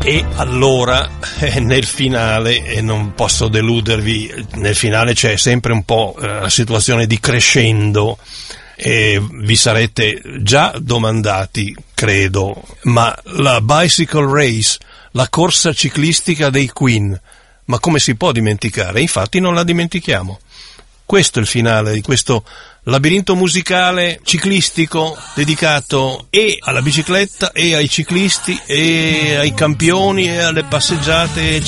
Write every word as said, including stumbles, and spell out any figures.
E allora eh, nel finale, e non posso deludervi, nel finale c'è sempre un po' eh, la situazione di crescendo, e vi sarete già domandati, credo, ma la Bicycle Race, la corsa ciclistica dei Queen, ma come si può dimenticare? Infatti non la dimentichiamo. Questo è il finale di questo labirinto musicale ciclistico dedicato e alla bicicletta e ai ciclisti e ai campioni e alle passeggiate